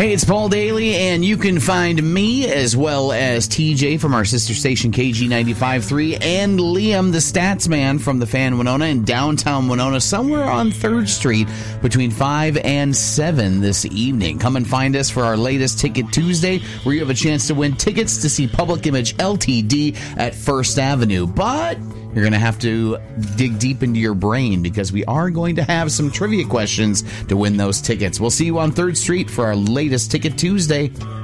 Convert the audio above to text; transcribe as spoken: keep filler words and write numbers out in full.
Hey, it's Paul Daly, and you can find me as well as T J from our sister station K G ninety-five point three and Liam, the stats man from the Fan Winona in downtown Winona, somewhere on third Street between five and seven this evening. Come and find us for our latest Ticket Tuesday, where you have a chance to win tickets to see Public Image L T D at First Avenue. But you're going to have to dig deep into your brain because we are going to have some trivia questions to win those tickets. We'll see you on third Street for our latest Ticket Tuesday.